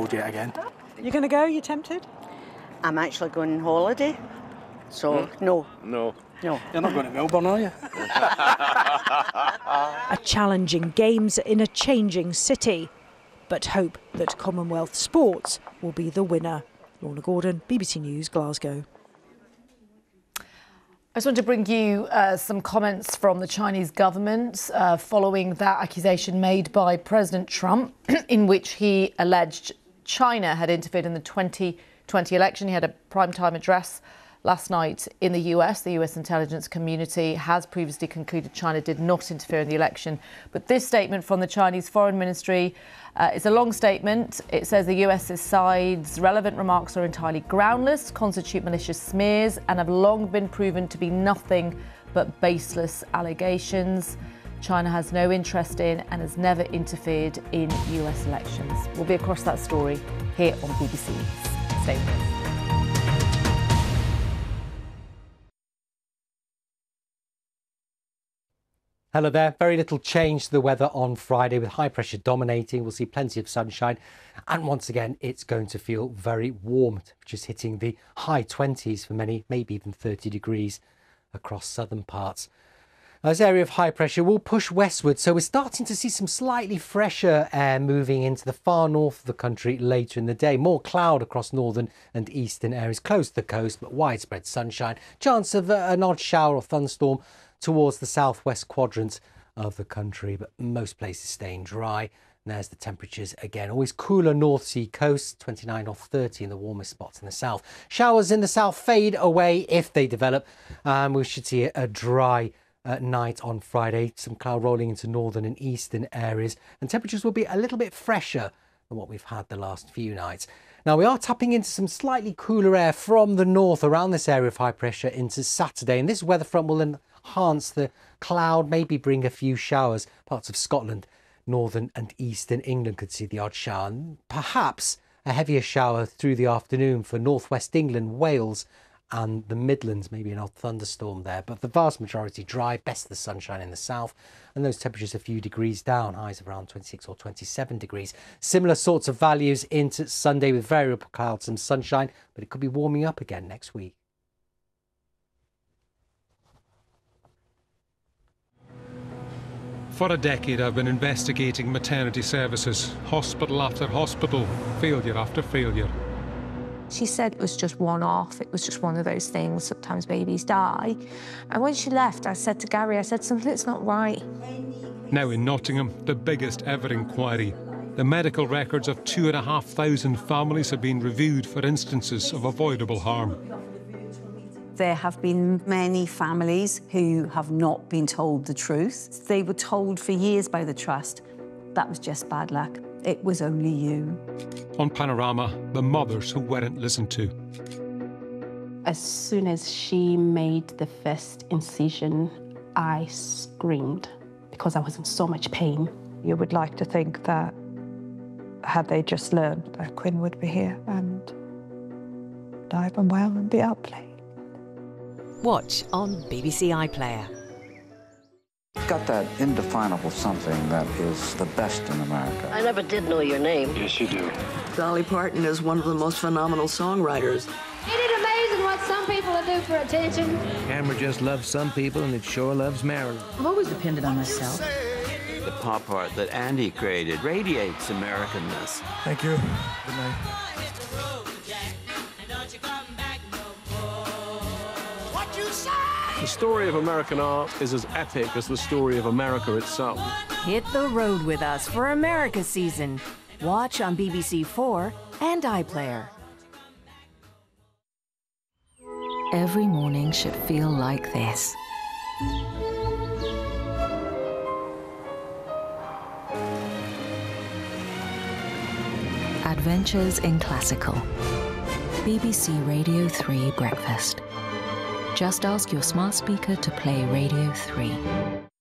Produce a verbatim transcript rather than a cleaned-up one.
cold yet again. You're going to go? You tempted? I'm actually going on holiday, so Hmm? no. No. No. You're not going to Melbourne, are you? A challenging games in a changing city, but hope that Commonwealth sports will be the winner. Lorna Gordon, B B C News, Glasgow. I just want to bring you uh, some comments from the Chinese government uh, following that accusation made by President Trump in which he alleged China had interfered in the twenty twenty election. He had a primetime address last night in the U S. The U S intelligence community has previously concluded China did not interfere in the election. But this statement from the Chinese Foreign Ministry uh, is a long statement. It says the U S's side's relevant remarks are entirely groundless, constitute malicious smears, and have long been proven to be nothing but baseless allegations. China has no interest in and has never interfered in U S elections. We'll be across that story here on B B C News. Stay with us. Hello there. Very little change to the weather on Friday with high pressure dominating. We'll see plenty of sunshine. And once again, it's going to feel very warm, just hitting the high twenties for many, maybe even thirty degrees across southern parts. Now, this area of high pressure will push westward, so we're starting to see some slightly fresher air moving into the far north of the country later in the day. More cloud across northern and eastern areas close to the coast, but widespread sunshine. Chance of an odd shower or thunderstorm towards the southwest quadrant of the country, but most places staying dry. And there's the temperatures again. Always cooler North Sea coast, twenty-nine or thirty in the warmest spots in the south. Showers in the south fade away if they develop. Um, we should see a dry uh, night on Friday. Some cloud rolling into northern and eastern areas. And temperatures will be a little bit fresher than what we've had the last few nights. Now, we are tapping into some slightly cooler air from the north around this area of high pressure into Saturday. And this weather front will enhance the cloud, maybe bring a few showers. Parts of Scotland, northern and eastern England could see the odd shower. And perhaps a heavier shower through the afternoon for northwest England, Wales and the Midlands. Maybe an odd thunderstorm there. But the vast majority dry, best of the sunshine in the south. And those temperatures a few degrees down, highs of around twenty-six or twenty-seven degrees. Similar sorts of values into Sunday with variable clouds and sunshine, but it could be warming up again next week. For a decade, I've been investigating maternity services, hospital after hospital, failure after failure. She said it was just one-off, it was just one of those things, sometimes babies die. And when she left, I said to Gary, I said, something's not right. Now in Nottingham, the biggest ever inquiry. The medical records of two and a half thousand families have been reviewed for instances of avoidable harm. There have been many families who have not been told the truth. They were told for years by the Trust that was just bad luck. It was only you. On Panorama, the mothers who weren't listened to. As soon as she made the first incision, I screamed because I was in so much pain. You would like to think that had they just learned that Quinn would be here and alive and well and be out playing. Watch on B B C iPlayer. Got that indefinable something that is the best in America. I never did know your name. Yes, you do. Dolly Parton is one of the most phenomenal songwriters. Isn't it amazing what some people will do for attention? Camera just loves some people, and it sure loves Marilyn. I've always depended on myself. The pop art that Andy created radiates Americanness. Thank you. Good night. The story of American art is as epic as the story of America itself. Hit the road with us for America season. Watch on B B C four and iPlayer. Every morning should feel like this. Adventures in Classical. B B C Radio three Breakfast. Just ask your smart speaker to play Radio three.